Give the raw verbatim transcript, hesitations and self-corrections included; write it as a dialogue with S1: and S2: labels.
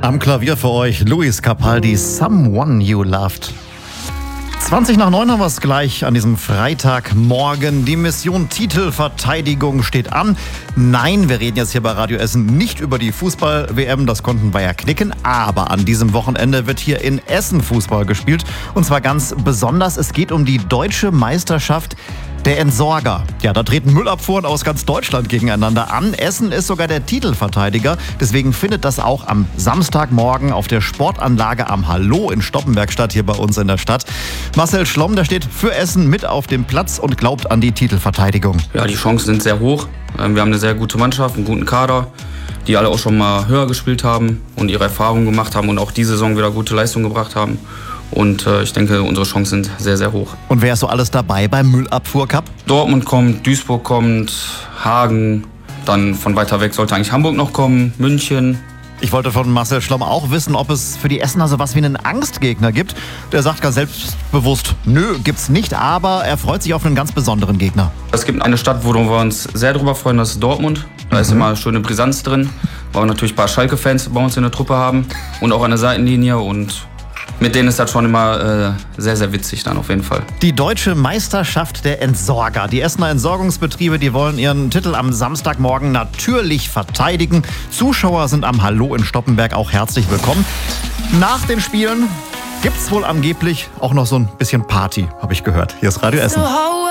S1: Am Klavier für euch Luis Capaldi, Someone You Loved. zwanzig nach neun haben wir es gleich an diesem Freitagmorgen. Die Mission Titelverteidigung steht an. Nein, wir reden jetzt hier bei Radio Essen nicht über die Fußball-W M, das konnten wir ja knicken. Aber an diesem Wochenende wird hier in Essen Fußball gespielt. Und zwar ganz besonders, es geht um die deutsche Meisterschaft der Entsorger. Ja, da treten Müllabfuhren aus ganz Deutschland gegeneinander an. Essen ist sogar der Titelverteidiger. Deswegen findet das auch am Samstagmorgen auf der Sportanlage am Hallo in Stoppenberg statt, hier bei uns in der Stadt. Marcel Schlomm, der steht für Essen mit auf dem Platz und glaubt an die Titelverteidigung.
S2: Ja, die Chancen sind sehr hoch. Wir haben eine sehr gute Mannschaft, einen guten Kader, die alle auch schon mal höher gespielt haben und ihre Erfahrungen gemacht haben und auch diese Saison wieder gute Leistung gebracht haben. Und äh, ich denke, unsere Chancen sind sehr, sehr hoch.
S1: Und wer ist so alles dabei beim Müllabfuhrcup?
S2: Dortmund kommt, Duisburg kommt, Hagen, dann von weiter weg sollte eigentlich Hamburg noch kommen, München.
S1: Ich wollte von Marcel Schlomm auch wissen, ob es für die Essener so was wie einen Angstgegner gibt. Der sagt ganz selbstbewusst, nö, gibt's nicht, aber er freut sich auf einen ganz besonderen Gegner.
S2: Es gibt eine Stadt, wo wir uns sehr drüber freuen, das ist Dortmund. Da mhm. ist immer schöne Brisanz drin, weil wir natürlich ein paar Schalke-Fans bei uns in der Truppe haben und auch an der Seitenlinie und mit denen ist das schon immer äh, sehr, sehr witzig dann auf jeden Fall.
S1: Die deutsche Meisterschaft der Entsorger. Die Essener Entsorgungsbetriebe, die wollen ihren Titel am Samstagmorgen natürlich verteidigen. Zuschauer sind am Hallo in Stoppenberg auch herzlich willkommen. Nach den Spielen gibt's wohl angeblich auch noch so ein bisschen Party, habe ich gehört. Hier ist Radio Essen.